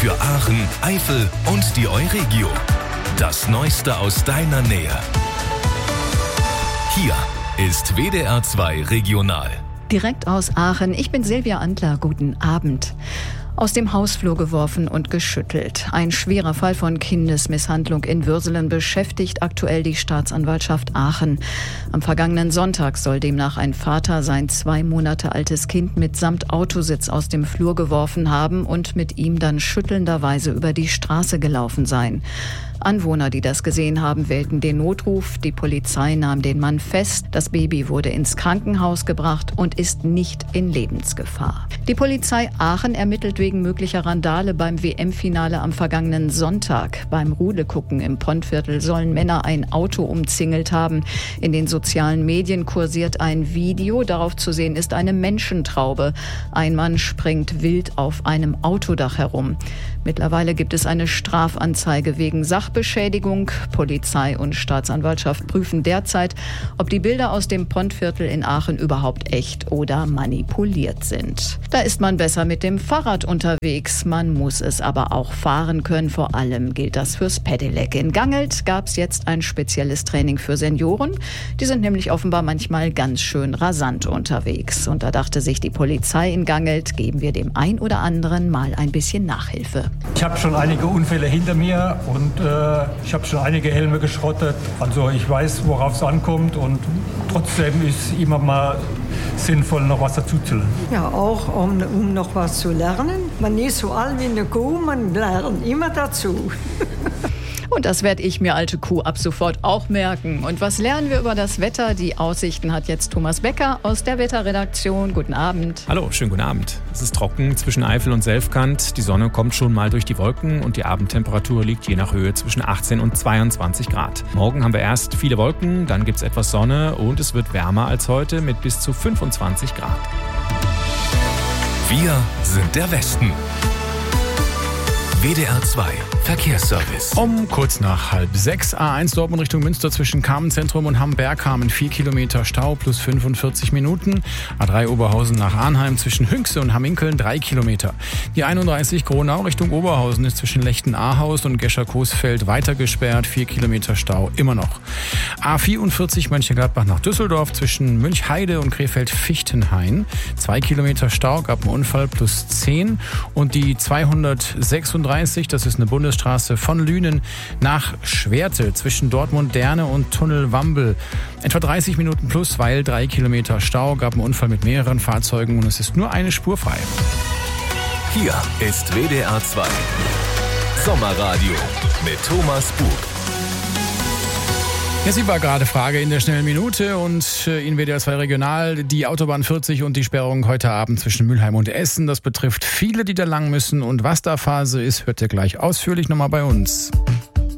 Für Aachen, Eifel und die Euregio. Das Neueste aus deiner Nähe. Hier ist WDR 2 Regional. Direkt aus Aachen. Ich bin Silvia Antler. Guten Abend. Aus dem Hausflur geworfen und geschüttelt. Ein schwerer Fall von Kindesmisshandlung in Würselen beschäftigt aktuell die Staatsanwaltschaft Aachen. Am vergangenen Sonntag soll demnach ein Vater sein 2 Monate altes Kind mitsamt Autositz aus dem Flur geworfen haben und mit ihm dann schüttelnderweise über die Straße gelaufen sein. Anwohner, die das gesehen haben, wählten den Notruf. Die Polizei nahm den Mann fest. Das Baby wurde ins Krankenhaus gebracht und ist nicht in Lebensgefahr. Die Polizei Aachen ermittelt wegen möglicher Randale beim WM-Finale am vergangenen Sonntag. Beim Rudelgucken im Pontviertel sollen Männer ein Auto umzingelt haben. In den sozialen Medien kursiert ein Video. Darauf zu sehen ist eine Menschentraube. Ein Mann springt wild auf einem Autodach herum. Mittlerweile gibt es eine Strafanzeige wegen Sachbeschädigung. Polizei und Staatsanwaltschaft prüfen derzeit, ob die Bilder aus dem Pontviertel in Aachen überhaupt echt oder manipuliert sind. Da ist man besser mit dem Fahrrad unterwegs. Man muss es aber auch fahren können. Vor allem gilt das fürs Pedelec. In Gangelt gab es jetzt ein spezielles Training für Senioren. Die sind nämlich offenbar manchmal ganz schön rasant unterwegs. Und da dachte sich die Polizei in Gangelt, geben wir dem ein oder anderen mal ein bisschen Nachhilfe. Ich habe schon einige Unfälle hinter mir und ich habe schon einige Helme geschrottet. Also ich weiß, worauf es ankommt und trotzdem ist immer mal sinnvoll, noch was dazu zu lernen. Ja, auch um noch was zu lernen. Man ist so alt wie eine Kuh, man lernt immer dazu. Und das werde ich mir, alte Kuh, ab sofort auch merken. Und was lernen wir über das Wetter? Die Aussichten hat jetzt Thomas Becker aus der Wetterredaktion. Guten Abend. Hallo, schönen guten Abend. Es ist trocken zwischen Eifel und Selfkant. Die Sonne kommt schon mal durch die Wolken und die Abendtemperatur liegt je nach Höhe zwischen 18 und 22 Grad. Morgen haben wir erst viele Wolken, dann gibt es etwas Sonne und es wird wärmer als heute mit bis zu 25 Grad. Wir sind der Westen. WDR 2 Verkehrsservice. Um kurz nach 5:30 A1 Dortmund Richtung Münster zwischen Carmenzentrum und Hamm-Bergkamen 4 Kilometer Stau plus 45 Minuten. A3 Oberhausen nach Arnheim zwischen Hünxe und Hamminkeln 3 Kilometer. Die 31 Gronau Richtung Oberhausen ist zwischen Lechten-Ahaus und Gescher-Coesfeld weiter gesperrt. 4 Kilometer Stau immer noch. A44 Mönchengladbach nach Düsseldorf zwischen Münchheide und Krefeld-Fichtenhain. 2 Kilometer Stau, gab einen Unfall plus 10. Und die 236, das ist eine Bundesstraße von Lünen nach Schwerte zwischen Dortmund-Derne und Tunnel-Wambel. Etwa 30 Minuten plus, weil 3 Kilometer Stau, gab einen Unfall mit mehreren Fahrzeugen und es ist nur eine Spur frei. Hier ist WDR 2 Sommerradio mit Thomas Bug. Ja, sie war gerade Frage in der schnellen Minute und in WDR 2 Regional die Autobahn 40 und die Sperrung heute Abend zwischen Mülheim und Essen. Das betrifft viele, die da lang müssen und was da Phase ist, hört ihr gleich ausführlich nochmal bei uns.